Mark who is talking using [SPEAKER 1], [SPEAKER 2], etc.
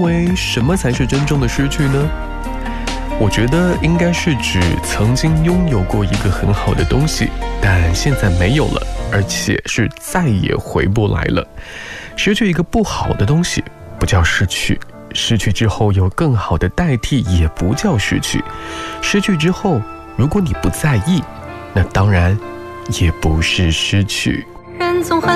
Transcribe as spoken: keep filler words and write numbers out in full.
[SPEAKER 1] 为什么才是真正的失去呢？我觉得应该是指曾经拥有过一个很好的东西，但现在没有了，而且是再也回不来了。失去一个不好的东西不叫失去，失去之后有更好的代替也不叫失去。失去之后，如果你不在意，那当然也不是失去。
[SPEAKER 2] 人总会